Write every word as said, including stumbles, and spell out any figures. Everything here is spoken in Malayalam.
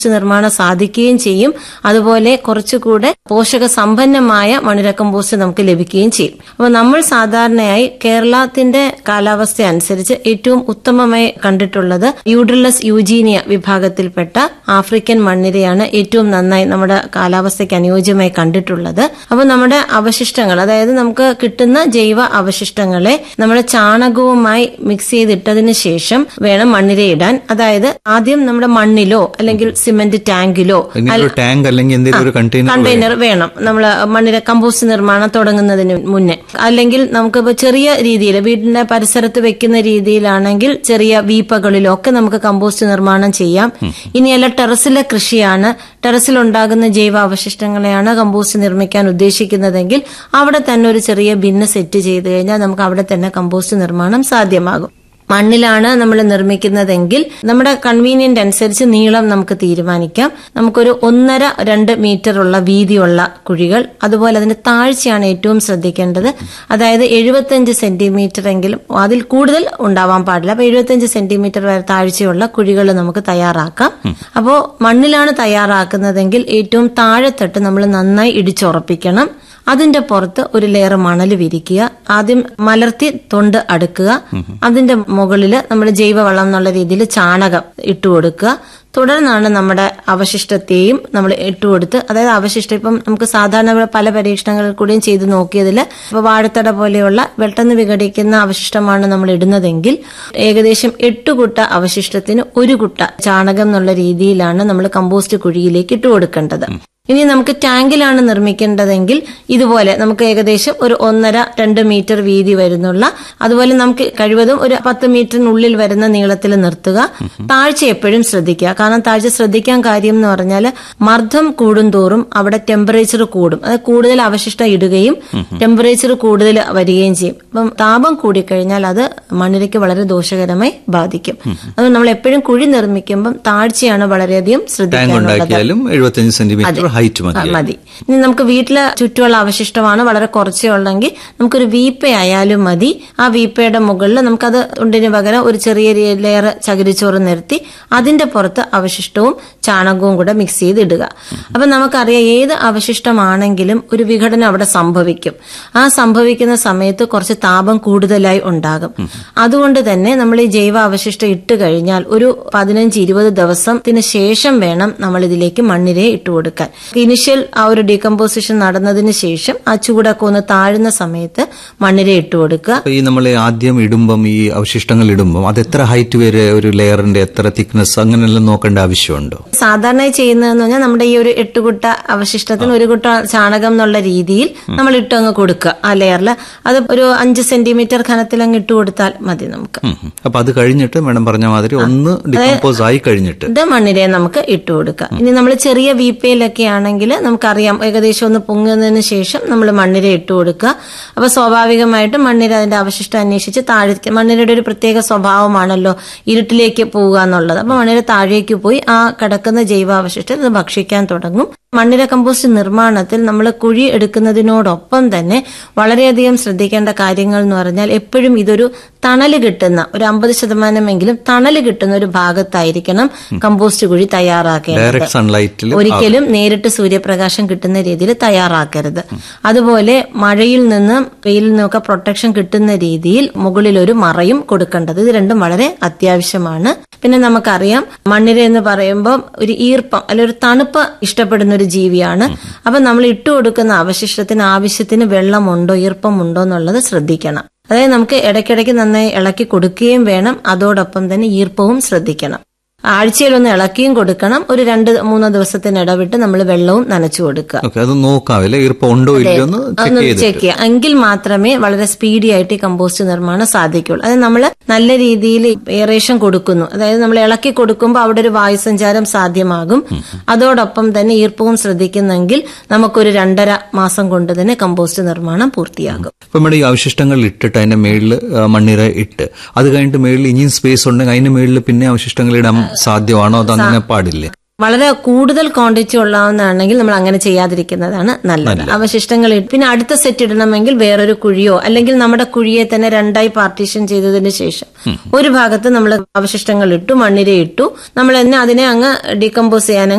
നിർമ്മാണം സാധിക്കുകയും ചെയ്യും. അതുപോലെ കുറച്ചുകൂടെ പോഷക സമ്പന്നമായ മണ്ണിര കമ്പോസ്റ്റ് നമുക്ക് ലഭിക്കുകയും ചെയ്യും. അപ്പോൾ നമ്മൾ സാധാരണയായി കേരളത്തിന്റെ കാലാവസ്ഥ അനുസരിച്ച് ഏറ്റവും ഉത്തമമായി കണ്ടിട്ടുള്ളത് യൂഡ്രിലസ് യൂജീനിയ വിഭാഗത്തിൽപ്പെട്ട ആഫ്രിക്കൻ മണ്ണിരയാണ് ഏറ്റവും നന്നായി നമ്മുടെ കാലാവസ്ഥയ്ക്ക് അനുയോജ്യമായി കണ്ടിട്ടുള്ളത്. അപ്പോൾ നമ്മുടെ അവശിഷ്ടങ്ങൾ, അതായത് നമുക്ക് കിട്ടുന്ന ജൈവ അവശിഷ്ടങ്ങളെ നമ്മുടെ ചാണകവുമായി മിക്സ് ചെയ്തിട്ടതിന് ശേഷം വേണം മണ്ണിരയിടാൻ. അതായത് ആദ്യം നമ്മുടെ മണ്ണിലോ അല്ലെങ്കിൽ സിമന്റ് ടാങ്കിലോ ടാങ്ക് അല്ലെങ്കിൽ എന്തെങ്കിലും ഒരു കണ്ടെയ്നർ വേണം നമ്മൾ മണ്ണിര കമ്പോസ്റ്റ് നിർമ്മാണം തുടങ്ങുന്നതിന് മുന്നേ. അല്ലെങ്കിൽ നമുക്കിപ്പോ ചെറിയ രീതിയിൽ വീടിന്റെ പരിസരത്ത് വെക്കുന്ന രീതിയിലാണെങ്കിൽ ചെറിയ വീപ്പകളിലോ ഒക്കെ നമുക്ക് കമ്പോസ്റ്റ് നിർമ്മാണം ചെയ്യാം. ഇനിയല്ല ടെറസിലെ കൃഷിയാണ്, ടെറസിൽ ഉണ്ടാകുന്ന ജൈവ അവശിഷ്ടങ്ങളെയാണ് കമ്പോസ്റ്റ് നിർമ്മിക്കാൻ ഉദ്ദേശിക്കുന്നതെങ്കിൽ അവിടെ തന്നെ ഒരു ചെറിയ ബിന്ന് സെറ്റ് ചെയ്ത് കഴിഞ്ഞാൽ നമുക്ക് അവിടെ തന്നെ കമ്പോസ്റ്റ് നിർമ്മാണം സാധ്യമാകും. മണ്ണിലാണ് നമ്മൾ നിർമ്മിക്കുന്നതെങ്കിൽ നമ്മുടെ കൺവീനിയന്റ് അനുസരിച്ച് നീളം നമുക്ക് തീരുമാനിക്കാം. നമുക്കൊരു ഒന്നര രണ്ട് മീറ്റർ ഉള്ള വീതിയുള്ള കുഴികൾ, അതുപോലെ അതിന്റെ താഴ്ചയാണ് ഏറ്റവും ശ്രദ്ധിക്കേണ്ടത്. അതായത് എഴുപത്തിയഞ്ച് സെന്റിമീറ്റർ എങ്കിലും അതിൽ കൂടുതൽ ഉണ്ടാവാൻ പാടില്ല. അപ്പൊ എഴുപത്തിയഞ്ച് സെന്റിമീറ്റർ വരെ താഴ്ചയുള്ള കുഴികൾ നമുക്ക് തയ്യാറാക്കാം. അപ്പോൾ മണ്ണിലാണ് തയ്യാറാക്കുന്നതെങ്കിൽ ഏറ്റവും താഴെത്തട്ട് നമ്മൾ നന്നായി ഇടിച്ചുറപ്പിക്കണം. അതിന്റെ പുറത്ത് ഒരു ലെയർ മണൽ വിരിക്കുക. ആദ്യം മലർത്തി തൊണ്ട് അടുക്കുക. അതിന്റെ മുകളിൽ നമ്മൾ ജൈവവളം എന്നുള്ള രീതിയിൽ ചാണകം ഇട്ടുകൊടുക്കുക. തുടർന്നാണ് നമ്മുടെ അവശിഷ്ടത്തെയും നമ്മൾ ഇട്ടുകൊടുത്ത്, അതായത് അവശിഷ്ടം ഇപ്പം നമുക്ക് സാധാരണ പല പരീക്ഷണങ്ങളിൽ കൂടിയും ചെയ്ത് നോക്കിയതിൽ ഇപ്പൊ വാഴത്തട പോലെയുള്ള പെട്ടെന്ന് വിഘടിക്കുന്ന അവശിഷ്ടമാണ് നമ്മൾ ഇടുന്നതെങ്കിൽ ഏകദേശം എട്ട് കുട്ട അവശിഷ്ടത്തിന് ഒരു കുട്ട ചാണകം എന്നുള്ള രീതിയിലാണ് നമ്മൾ കമ്പോസ്റ്റ് കുഴിയിലേക്ക് ഇട്ടുകൊടുക്കേണ്ടത്. ഇനി നമുക്ക് ടാങ്കിലാണ് നിർമ്മിക്കേണ്ടതെങ്കിൽ ഇതുപോലെ നമുക്ക് ഏകദേശം ഒരു ഒന്നര രണ്ട് മീറ്റർ വീതി വരുന്നുള്ള, അതുപോലെ നമുക്ക് കഴിവതും ഒരു പത്ത് മീറ്ററിനുള്ളിൽ വരുന്ന നീളത്തിൽ നിർത്തുക. താഴ്ച എപ്പോഴും ശ്രദ്ധിക്കുക. കാരണം താഴ്ച ശ്രദ്ധിക്കാൻ കാര്യം എന്ന് പറഞ്ഞാൽ മർദ്ദം കൂടുന്തോറും അവിടെ ടെമ്പറേച്ചർ കൂടും. അത് കൂടുതൽ അവശിഷ്ടം ഇടുകയും ടെമ്പറേച്ചർ കൂടുതൽ വരികയും ചെയ്യും. അപ്പം താപം കൂടിക്കഴിഞ്ഞാൽ അത് മണ്ണിരയ്ക്ക് വളരെ ദോഷകരമായി ബാധിക്കും. അത് നമ്മൾ എപ്പോഴും കുഴി നിർമ്മിക്കുമ്പം താഴ്ചയാണ് വളരെയധികം ശ്രദ്ധിക്കാനുള്ളത്. മതി. ഇനി നമുക്ക് വീട്ടിലെ ചുറ്റുമുള്ള അവശിഷ്ടമാണ് വളരെ കുറച്ചേ ഉള്ളെങ്കിൽ നമുക്കൊരു വീപ്പയായാലും മതി. ആ വീപ്പയുടെ മുകളിൽ നമുക്കത് ഉണ്ടിന് പകരം ഒരു ചെറിയ ലെയർ ചകിരിച്ചോറ് നിരത്തി അതിന്റെ പുറത്ത് അവശിഷ്ടവും ചാണകവും കൂടെ മിക്സ് ചെയ്ത് ഇടുക. അപ്പൊ നമുക്കറിയാം ഏത് അവശിഷ്ടമാണെങ്കിലും ഒരു വിഘടനം അവിടെ സംഭവിക്കും. ആ സംഭവിക്കുന്ന സമയത്ത് കുറച്ച് താപം കൂടുതലായി ഉണ്ടാകും. അതുകൊണ്ട് തന്നെ നമ്മൾ ഈ ജൈവ അവശിഷ്ടം ഇട്ട് കഴിഞ്ഞാൽ ഒരു പതിനഞ്ച് ഇരുപത് ദിവസത്തിന് ശേഷം വേണം നമ്മൾ ഇതിലേക്ക് മണ്ണിരയെ ഇട്ടുകൊടുക്കാൻ. ഇനിഷ്യൽ ആ ഒരു ഡീകമ്പോസിഷൻ നടന്നതിന് ശേഷം ആ ചൂടൊക്കെ ഒന്ന് താഴുന്ന സമയത്ത് മണ്ണിര ഇട്ട് കൊടുക്കുക. ഈ നമ്മൾ ആദ്യം ഇടുമ്പം ഈ അവശിഷ്ടങ്ങൾ ഇടുമ്പോൾ അത് എത്ര ഹൈറ്റ് വരെ ഒരു ലെയറിന്റെ എത്ര തിക്നെസ് അങ്ങനെയെല്ലാം നോക്കേണ്ട ആവശ്യമുണ്ടോ? സാധാരണയായി ചെയ്യുന്നതെന്ന് പറഞ്ഞാൽ നമ്മുടെ ഈ ഒരു എട്ട് കുട്ട അവശിഷ്ടത്തിന് ഒരു കുട്ട ചാണകം എന്നുള്ള രീതിയിൽ നമ്മൾ ഇട്ടങ്ങ് കൊടുക്കുക. ആ ലെയറിൽ അത് ഒരു അഞ്ച് സെന്റിമീറ്റർ ഘനത്തിൽ അങ്ങ് ഇട്ട് കൊടുത്താൽ മതി നമുക്ക്. അപ്പൊ അത് കഴിഞ്ഞിട്ട് മേഡം പറഞ്ഞ മാതിരി ഒന്ന് ഡികമ്പോസ് ആയി കഴിഞ്ഞിട്ട് ഇത് മണ്ണിരയെ നമുക്ക് ഇട്ട് കൊടുക്കുക. ഇനി നമ്മൾ ചെറിയ വീപ്പയിലൊക്കെ ആണെങ്കിൽ നമുക്കറിയാം ഏകദേശം ഒന്ന് പൊങ്ങുന്നതിന് ശേഷം നമ്മൾ മണ്ണിര ഇട്ട് കൊടുക്കുക. അപ്പൊ സ്വാഭാവികമായിട്ടും മണ്ണിര അതിന്റെ അവശിഷ്ടം അന്വേഷിച്ച് താഴെ, മണ്ണിരയുടെ ഒരു പ്രത്യേക സ്വഭാവമാണല്ലോ ഇരുട്ടിലേക്ക് പോവുക എന്നുള്ളത്. അപ്പൊ മണ്ണിര താഴേക്ക് പോയി ആ കിടക്കുന്ന ജൈവാവശിഷ്ടം ഇത് ഭക്ഷിക്കാൻ തുടങ്ങും. മണ്ണിര കമ്പോസ്റ്റ് നിർമ്മാണത്തിൽ നമ്മൾ കുഴി എടുക്കുന്നതിനോടൊപ്പം തന്നെ വളരെയധികം ശ്രദ്ധിക്കേണ്ട കാര്യങ്ങൾ എന്ന് പറഞ്ഞാൽ എപ്പോഴും ഇതൊരു തണല് കിട്ടുന്ന ഒരു അമ്പത് ശതമാനമെങ്കിലും തണല് കിട്ടുന്ന ഒരു ഭാഗത്തായിരിക്കണം കമ്പോസ്റ്റ് കുഴി തയ്യാറാക്കേണ്ടത്. ഒരിക്കലും നേരിട്ട് സൂര്യപ്രകാശം കിട്ടുന്ന രീതിയിൽ തയ്യാറാക്കരുത്. അതുപോലെ മഴയിൽ നിന്നും വെയിലിൽ നിന്നൊക്കെ പ്രൊട്ടക്ഷൻ കിട്ടുന്ന രീതിയിൽ മുകളിൽ ഒരു മറയും കൊടുക്കേണ്ടത്. ഇത് രണ്ടും വളരെ അത്യാവശ്യമാണ്. പിന്നെ നമുക്കറിയാം മണ്ണിര എന്ന് പറയുമ്പോൾ ഒരു ഈർപ്പം അല്ലെ ഒരു തണുപ്പ് ഇഷ്ടപ്പെടുന്ന ഒരു ജീവിയാണ്. അപ്പൊ നമ്മൾ ഇട്ടുകൊടുക്കുന്ന അവശിഷ്ടത്തിന് ആവശ്യത്തിന് വെള്ളമുണ്ടോ ഈർപ്പമുണ്ടോ എന്നുള്ളത് ശ്രദ്ധിക്കണം. അതായത് നമുക്ക് ഇടയ്ക്കിടയ്ക്ക് നന്നായി ഇളക്കി കൊടുക്കുകയും വേണം. അതോടൊപ്പം തന്നെ ഈർപ്പവും ശ്രദ്ധിക്കണം. ആഴ്ചയിലൊന്ന് ഇളക്കിയും കൊടുക്കണം. ഒരു രണ്ട് മൂന്നോ ദിവസത്തിന് ഇടവിട്ട് നമ്മൾ വെള്ളവും നനച്ചു കൊടുക്കുക. ചെക്ക് ചെയ്യുക. എങ്കിൽ മാത്രമേ വളരെ സ്പീഡി ആയിട്ട് ഈ കമ്പോസ്റ്റ് നിർമ്മാണം സാധിക്കുള്ളൂ. അത് നമ്മൾ നല്ല രീതിയിൽ എയറേഷൻ കൊടുക്കുന്നു. അതായത് നമ്മൾ ഇളക്കി കൊടുക്കുമ്പോൾ അവിടെ ഒരു വായുസഞ്ചാരം സാധ്യമാകും. അതോടൊപ്പം തന്നെ ഈർപ്പവും ശ്രദ്ധിക്കുന്നെങ്കിൽ നമുക്കൊരു രണ്ടര മാസം കൊണ്ട് തന്നെ കമ്പോസ്റ്റ് നിർമ്മാണം പൂർത്തിയാകും. ഇപ്പൊ നമ്മുടെ ഈ അവശിഷ്ടങ്ങൾ ഇട്ടിട്ട് അതിന്റെ മേളിൽ മണ്ണിര ഇട്ട് അത് കഴിഞ്ഞിട്ട് മേളിൽ ഇനിയും സ്പേസ് ഉണ്ടെങ്കിൽ അതിന്റെ മേളിൽ പിന്നെ അവശിഷ്ടങ്ങൾ ഇടാൻ സാധ്യമാണോ? അത് അങ്ങനെ പാടില്ലേ? വളരെ കൂടുതൽ ക്വാണ്ടിറ്റി ഉള്ളതാണെങ്കിൽ നമ്മൾ അങ്ങനെ ചെയ്യാതിരിക്കുന്നതാണ് നല്ലത്. അവശിഷ്ടങ്ങൾ ഇട്ട് പിന്നെ അടുത്ത സെറ്റ് ഇടണമെങ്കിൽ വേറൊരു കുഴിയോ അല്ലെങ്കിൽ നമ്മുടെ കുഴിയെ തന്നെ രണ്ടായി പാർട്ടീഷൻ ചെയ്തതിന് ശേഷം ഒരു ഭാഗത്ത് നമ്മൾ അവശിഷ്ടങ്ങൾ ഇട്ടു, മണ്ണിര ഇട്ടു, നമ്മൾ തന്നെ അതിനെ അങ്ങ് ഡീകമ്പോസ് ചെയ്യാൻ